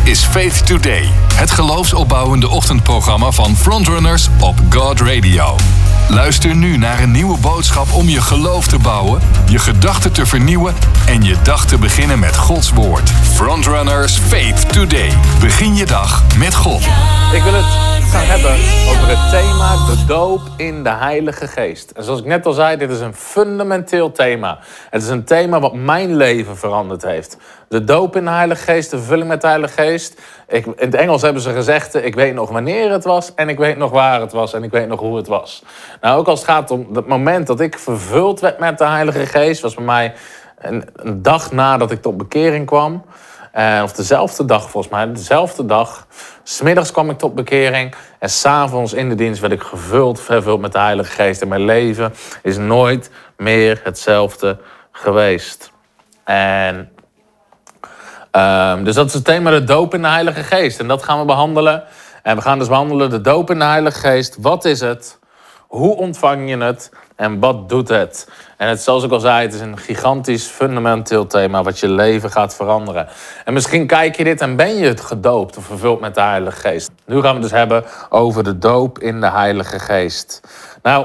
is Faith Today, het geloofsopbouwende ochtendprogramma van Frontrunners op God Radio. Luister nu naar een nieuwe boodschap om je geloof te bouwen, je gedachten te vernieuwen en je dag te beginnen met Gods woord. Frontrunners Faith Today. Begin je dag met God. Ik wil het gaan hebben over het thema de doop in de Heilige Geest. En zoals ik net al zei, dit is een fundamenteel thema. Het is een thema wat mijn leven veranderd heeft. De doop in de Heilige Geest, de vervulling met de Heilige Geest. In het Engels hebben ze gezegd, ik weet nog wanneer het was en ik weet nog waar het was en ik weet nog hoe het was. Nou, ook als het gaat om het moment dat ik vervuld werd met de Heilige Geest, was bij mij een dag nadat ik tot bekering kwam. Of dezelfde dag volgens mij, dezelfde dag. 's Middags kwam ik tot bekering en 's avonds in de dienst werd ik vervuld met de Heilige Geest. En mijn leven is nooit meer hetzelfde geweest. En dus dat is het thema de doop in de Heilige Geest. En dat gaan we behandelen. En we gaan dus behandelen de doop in de Heilige Geest. Wat is het? Hoe ontvang je het? En wat doet het? En het, zoals ik al zei, het is een gigantisch fundamenteel thema wat je leven gaat veranderen. En misschien kijk je dit en ben je het gedoopt of vervuld met de Heilige Geest. Nu gaan we het dus hebben over de doop in de Heilige Geest. Nou,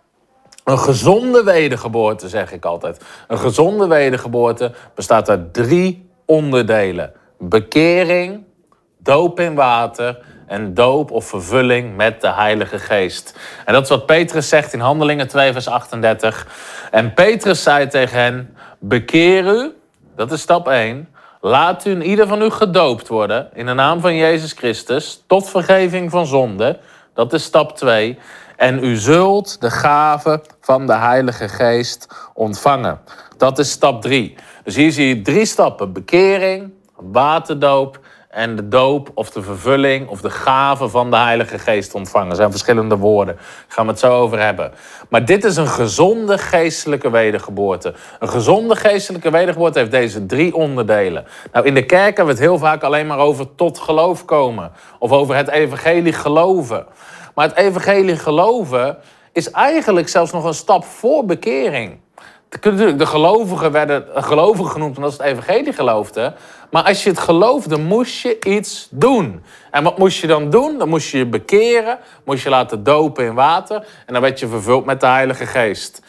een gezonde wedergeboorte, zeg ik altijd. Een gezonde wedergeboorte bestaat uit 3 onderdelen. Bekering, doop in water en doop of vervulling met de Heilige Geest. En dat is wat Petrus zegt in Handelingen 2 vers 38. En Petrus zei tegen hen, bekeer u, dat is stap 1. Laat u in ieder van u gedoopt worden in de naam van Jezus Christus tot vergeving van zonde. Dat is stap 2. En u zult de gave van de Heilige Geest ontvangen. Dat is stap 3. Dus hier zie je 3 stappen. Bekering, waterdoop en de doop of de vervulling of de gave van de Heilige Geest ontvangen. Dat zijn verschillende woorden. Daar gaan we het zo over hebben. Maar dit is een gezonde geestelijke wedergeboorte. Een gezonde geestelijke wedergeboorte heeft deze 3 onderdelen. Nou, in de kerk hebben we het heel vaak alleen maar over tot geloof komen. Of over het evangelie geloven. Maar het evangelie geloven is eigenlijk zelfs nog een stap voor bekering. De gelovigen werden gelovigen genoemd omdat ze het evangelie geloofden. Maar als je het geloofde, moest je iets doen. En wat moest je dan doen? Dan moest je je bekeren, moest je laten dopen in water. En dan werd je vervuld met de Heilige Geest.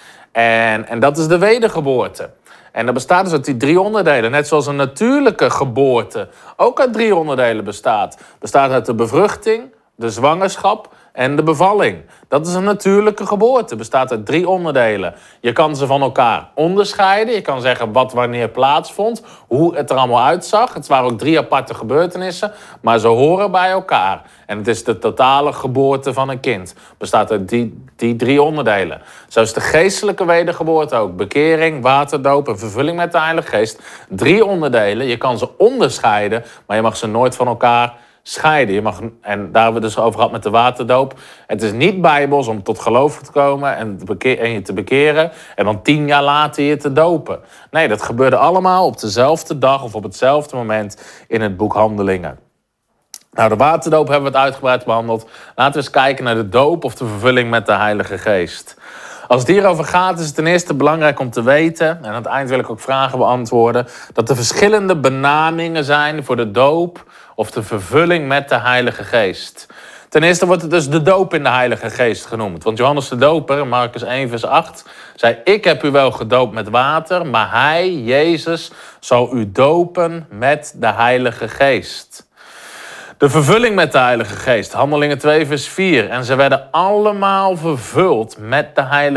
En dat is de wedergeboorte. En dat bestaat dus uit die 3 onderdelen. Net zoals een natuurlijke geboorte ook uit 3 onderdelen bestaat. Bestaat uit de bevruchting, de zwangerschap en de bevalling. Dat is een natuurlijke geboorte. Bestaat uit 3 onderdelen. Je kan ze van elkaar onderscheiden. Je kan zeggen wat wanneer plaatsvond. Hoe het er allemaal uitzag. Het waren ook 3 aparte gebeurtenissen. Maar ze horen bij elkaar. En het is de totale geboorte van een kind. Bestaat uit die 3 onderdelen. Zo is de geestelijke wedergeboorte ook. Bekering, waterdoop en vervulling met de Heilige Geest. 3 onderdelen. Je kan ze onderscheiden. Maar je mag ze nooit van elkaar scheiden. Je mag, en daar hebben we het dus over gehad met de waterdoop. Het is niet bijbels om tot geloof te komen en je te bekeren en dan 10 jaar later je te dopen. Nee, dat gebeurde allemaal op dezelfde dag of op hetzelfde moment in het boek Handelingen. Nou, de waterdoop hebben we het uitgebreid behandeld. Laten we eens kijken naar de doop of de vervulling met de Heilige Geest. Als het hierover gaat, is het ten eerste belangrijk om te weten, en aan het eind wil ik ook vragen beantwoorden, dat er verschillende benamingen zijn voor de doop of de vervulling met de Heilige Geest. Ten eerste wordt het dus de doop in de Heilige Geest genoemd. Want Johannes de Doper, Markus 1 vers 8, zei, ik heb u wel gedoopt met water, maar hij, Jezus, zal u dopen met de Heilige Geest. De vervulling met de Heilige Geest, Handelingen 2 vers 4. En ze werden allemaal vervuld met de Heilige